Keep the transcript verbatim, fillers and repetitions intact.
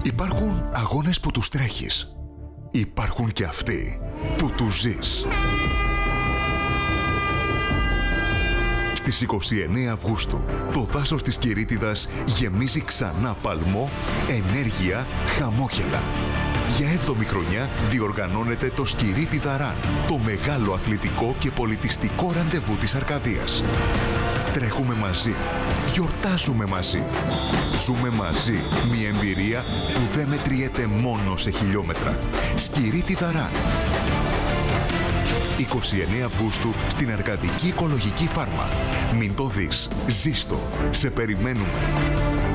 Υπάρχουν αγώνες που τους τρέχεις. Υπάρχουν και αυτοί που τους ζεις. Στις είκοσι εννέα Αυγούστου, το δάσος της Κηρύττιδας γεμίζει ξανά παλμό, ενέργεια, χαμόγελα. Για έβδομη χρονιά διοργανώνεται το Σκυρίτιδα Run, το μεγάλο αθλητικό και πολιτιστικό ραντεβού της Αρκαδίας. Τρέχουμε μαζί, γιορτάζουμε μαζί, ζούμε μαζί μια εμπειρία που δεν μετριέται μόνο σε χιλιόμετρα. Σκυρίτιδα Run. είκοσι εννέα Αυγούστου στην Αρκαδική Οικολογική Φάρμα. Μην το δεις, ζήστο, σε περιμένουμε.